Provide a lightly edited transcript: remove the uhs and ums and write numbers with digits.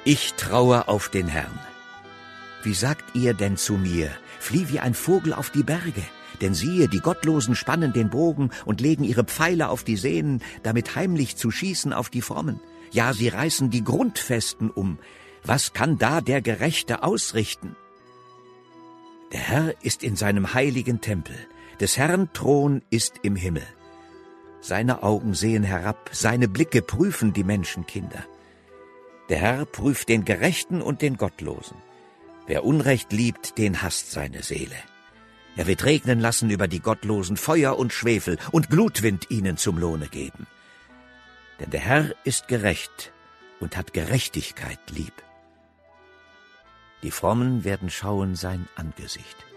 Ich traue auf den Herrn. Wie sagt ihr denn zu mir, flieh wie ein Vogel auf die Berge? Denn siehe, die Gottlosen spannen den Bogen und legen ihre Pfeile auf die Sehnen, damit heimlich zu schießen auf die Frommen. Ja, sie reißen die Grundfesten um. Was kann da der Gerechte ausrichten? Der Herr ist in seinem heiligen Tempel. Des Herrn Thron ist im Himmel. Seine Augen sehen herab, seine Blicke prüfen die Menschenkinder. Der Herr prüft den Gerechten und den Gottlosen. Wer Unrecht liebt, den hasst seine Seele. Er wird regnen lassen über die Gottlosen Feuer und Schwefel und Glutwind ihnen zum Lohne geben. Denn der Herr ist gerecht und hat Gerechtigkeit lieb. Die Frommen werden schauen sein Angesicht.